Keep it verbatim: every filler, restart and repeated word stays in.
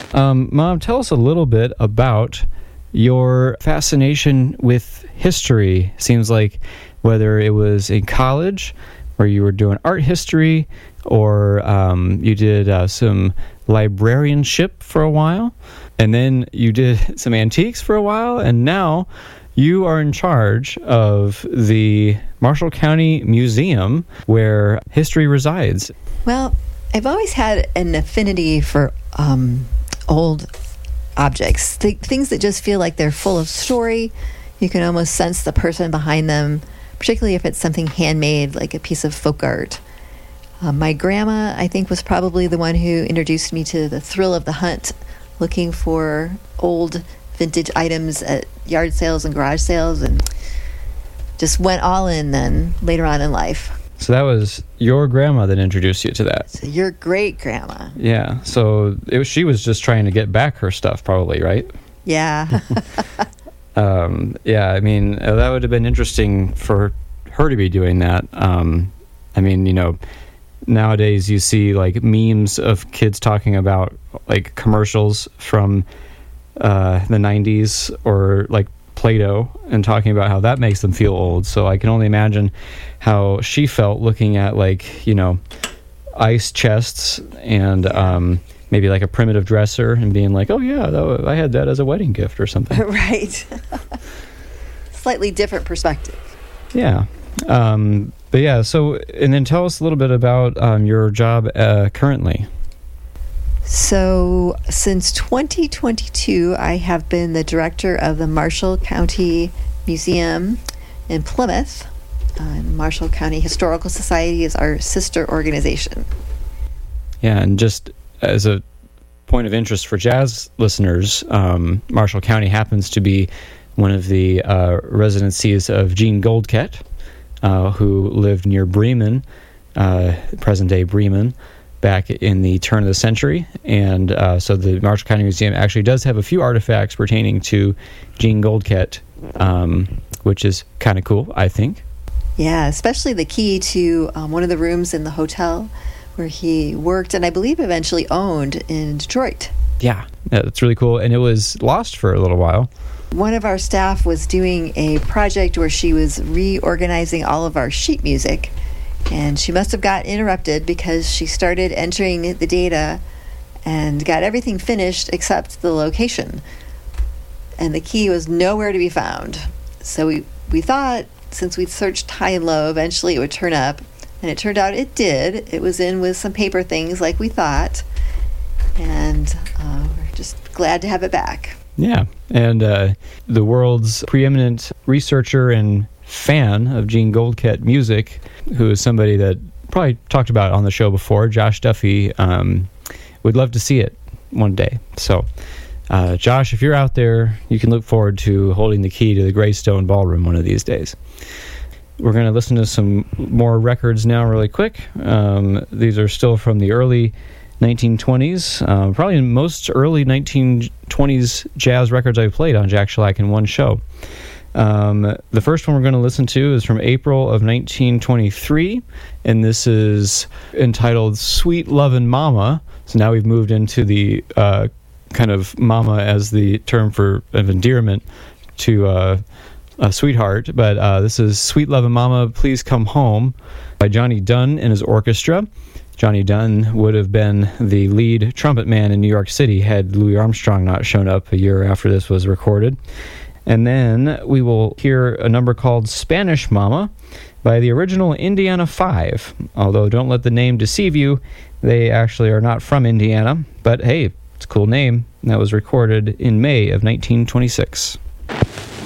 Um, Mom, tell us a little bit about your fascination with history. Seems like whether it was in college where you were doing art history or um, you did uh, some librarianship for a while, and then you did some antiques for a while, and now you are in charge of the Marshall County Museum where history resides. Well, I've always had an affinity for um, old objects, Th- things that just feel like they're full of story. You can almost sense the person behind them, particularly if it's something handmade, like a piece of folk art. Uh, my grandma, I think, was probably the one who introduced me to the thrill of the hunt, looking for old vintage items at yard sales and garage sales, and just went all in then later on in life. So that was your grandma that introduced you to that. So your great grandma. Yeah. So it was, she was just trying to get back her stuff, probably, right? Yeah. um, yeah. I mean, uh, that would have been interesting for her to be doing that. Um, I mean, you know, nowadays you see like memes of kids talking about like commercials from uh, the nineties or like Play-Doh and talking about how that makes them feel old. So I can only imagine how she felt looking at like, you know, ice chests and um, maybe like a primitive dresser and being like, oh yeah, that w- I had that as a wedding gift or something. Right. Slightly different perspective. Yeah. Um, but yeah, so, and then tell us a little bit about um, your job uh, currently. So since twenty twenty-two, I have been the director of the Marshall County Museum in Plymouth. Uh, Marshall County Historical Society is our sister organization. Yeah, and just as a point of interest for jazz listeners, um, Marshall County happens to be one of the uh, residencies of Gene Goldkett, uh, who lived near Bremen, uh, present-day Bremen, back in the turn of the century. And uh, so the Marshall County Museum actually does have a few artifacts pertaining to Gene Goldkett, um, which is kind of cool, I think. Yeah, especially the key to um, one of the rooms in the hotel where he worked and I believe eventually owned in Detroit. Yeah, that's really cool. And it was lost for a little while. One of our staff was doing a project where she was reorganizing all of our sheet music, and she must have got interrupted because she started entering the data and got everything finished except the location. And the key was nowhere to be found. So we, we thought, since we'd searched high and low, eventually it would turn up. And it turned out it did. It was in with some paper things like we thought. And uh, we're just glad to have it back. Yeah. And uh, the world's preeminent researcher and fan of Gene Goldkett music, who is somebody that probably talked about on the show before, Josh Duffy, um, would love to see it one day. So, uh, Josh, if you're out there, you can look forward to holding the key to the Greystone Ballroom one of these days. We're going to listen to some more records now really quick. Um, these are still from the early nineteen twenties. Uh, probably most early nineteen twenties jazz records I've played on Jack Shellac in one show. Um, the first one we're going to listen to is from April of nineteen twenty-three, and this is entitled Sweet Lovin' Mama. So now we've moved into the uh, kind of mama as the term for of endearment to uh, a sweetheart. But uh, this is Sweet Lovin' Mama, Please Come Home by Johnny Dunn and his orchestra. Johnny Dunn would have been the lead trumpet man in New York City had Louis Armstrong not shown up a year after this was recorded. And then we will hear a number called Spanish Mama by the original Indiana Five. Although don't let the name deceive you, they actually are not from Indiana. But hey, it's a cool name. That was recorded in May of nineteen twenty-six.